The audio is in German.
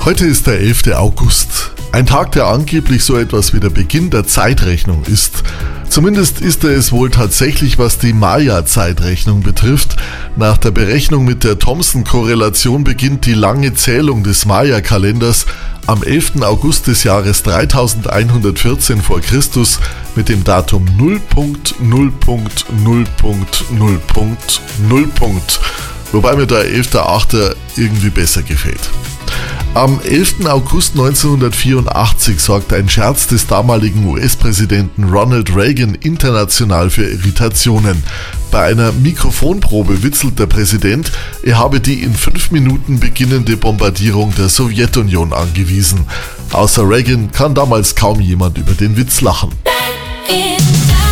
Heute ist der 11. August. Ein Tag, der angeblich so etwas wie der Beginn der Zeitrechnung ist. Zumindest ist er es wohl tatsächlich, was die Maya-Zeitrechnung betrifft. Nach der Berechnung mit der Thomson-Korrelation beginnt die lange Zählung des Maya-Kalenders am 11. August des Jahres 3114 vor Christus mit dem Datum 0.0.0.0.0. Wobei mir der 11.8. irgendwie besser gefällt. Am 11. August 1984 sorgt ein Scherz des damaligen US-Präsidenten Ronald Reagan international für Irritationen. Bei einer Mikrofonprobe witzelt der Präsident, er habe die in 5 Minuten beginnende Bombardierung der Sowjetunion angewiesen. Außer Reagan kann damals kaum jemand über den Witz lachen.